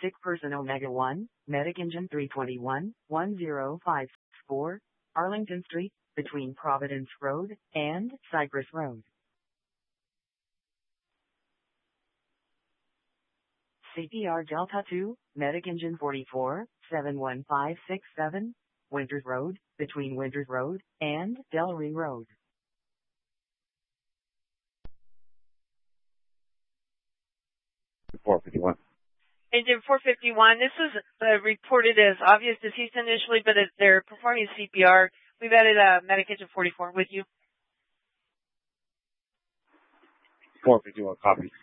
sick person Omega 1, medic engine 321, 10564, Arlington Street, between Providence Road and Cypress Road. CPR Delta 2, medic engine 44, 71567, Winters Road, between Winters Road and Delray Road. Engine 451, this was reported as obvious deceased initially, but they're performing CPR. We've added medic engine 44 with you. 451, copy.